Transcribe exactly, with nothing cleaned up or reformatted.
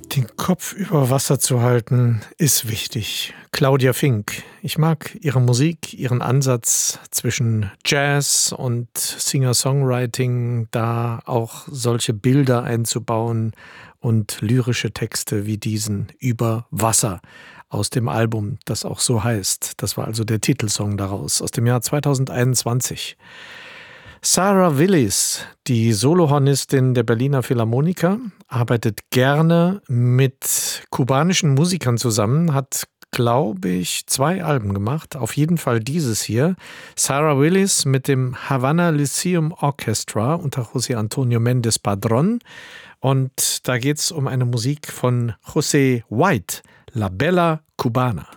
Den Kopf über Wasser zu halten, ist wichtig. Claudia Fink. Ich mag ihre Musik, ihren Ansatz zwischen Jazz und Singer-Songwriting, da auch solche Bilder einzubauen und lyrische Texte wie diesen über Wasser aus dem Album, das auch so heißt. Das war also der Titelsong daraus, aus dem Jahr zweitausendeinundzwanzig. Sarah Willis, die Solohornistin der Berliner Philharmoniker, arbeitet gerne mit kubanischen Musikern zusammen, hat, glaube ich, zwei Alben gemacht, auf jeden Fall dieses hier. Sarah Willis mit dem Havana Lyceum Orchestra unter José Antonio Méndez Padrón. Und da geht es um eine Musik von José White, La Bella Cubana.